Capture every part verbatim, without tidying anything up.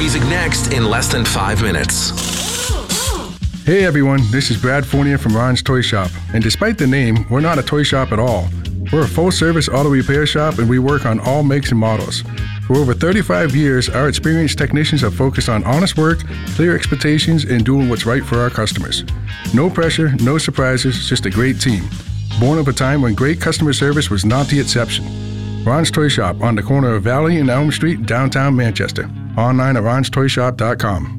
music next in less than five minutes. Hey everyone, this is Brad Fournier from Ron's Toy Shop. And despite the name, we're not a toy shop at all. We're a full-service auto repair shop and we work on all makes and models. For over thirty-five years, our experienced technicians have focused on honest work, clear expectations, and doing what's right for our customers. No pressure, no surprises, just a great team. Born of a time when great customer service was not the exception. Ron's Toy Shop on the corner of Valley and Elm Street, downtown Manchester. Online at rons toy shop dot com.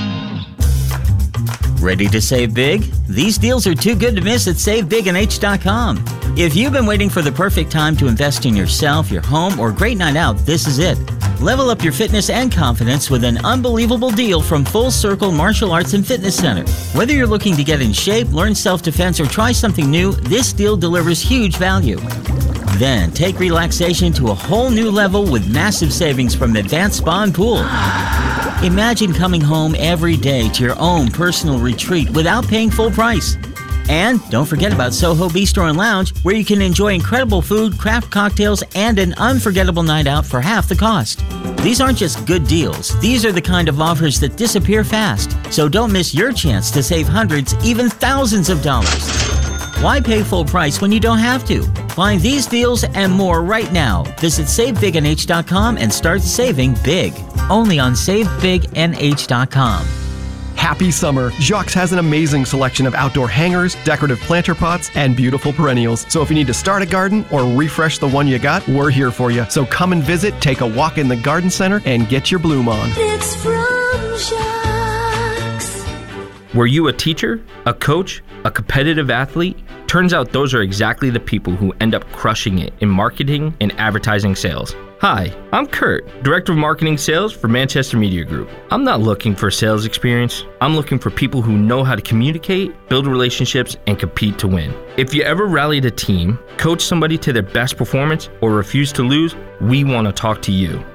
Ready to save big? These deals are too good to miss at save big n h dot com. If you've been waiting for the perfect time to invest in yourself, your home, or a great night out, this is it. Level up your fitness and confidence with an unbelievable deal from Full Circle Martial Arts and Fitness Center. Whether you're looking to get in shape, learn self-defense, or try something new, this deal delivers huge value. Then take relaxation to a whole new level with massive savings from Advanced Spa and Pool. Imagine coming home every day to your own personal retreat without paying full price. And don't forget about Soho Bistro and Lounge, where you can enjoy incredible food, craft cocktails, and an unforgettable night out for half the cost. These aren't just good deals. These are the kind of offers that disappear fast. So don't miss your chance to save hundreds, even thousands of dollars. Why pay full price when you don't have to? Find these deals and more right now. Visit save big n h dot com and start saving big. Only on save big n h dot com. Happy summer! Jacques has an amazing selection of outdoor hangers, decorative planter pots, and beautiful perennials. So if you need to start a garden or refresh the one you got, we're here for you. So come and visit, take a walk in the garden center, and get your bloom on. It's from Jacques. Were you a teacher, a coach, a competitive athlete? Turns out those are exactly the people who end up crushing it in marketing and advertising sales. Hi, I'm Kurt, Director of Marketing Sales for Manchester Media Group. I'm not looking for sales experience. I'm looking for people who know how to communicate, build relationships, and compete to win. If you ever rallied a team, coached somebody to their best performance, or refused to lose, we want to talk to you.